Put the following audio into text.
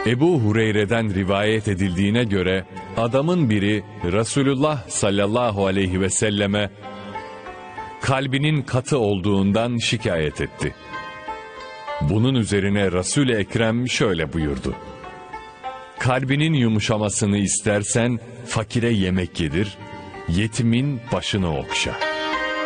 Ebu Hureyre'den rivayet edildiğine göre adamın biri Resulullah sallallahu aleyhi ve selleme kalbinin katı olduğundan şikayet etti. Bunun üzerine Resul-i Ekrem şöyle buyurdu: kalbinin yumuşamasını istersen fakire yemek yedir, yetimin başını okşa.